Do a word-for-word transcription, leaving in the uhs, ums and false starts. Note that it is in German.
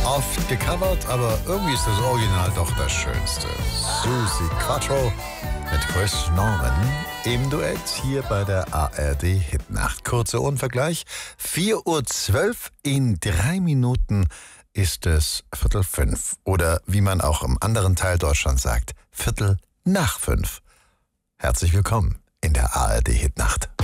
Oft gecovert, aber irgendwie ist das Original doch das Schönste. Suzi Quatro mit Chris Norman im Duett hier bei der A R D Hitnacht. Kurzer Ohren-Vergleich. vier Uhr zwölf, in drei Minuten ist es Viertel fünf. Oder wie man auch im anderen Teil Deutschlands sagt, Viertel nach fünf. Herzlich willkommen in der A R D Hitnacht.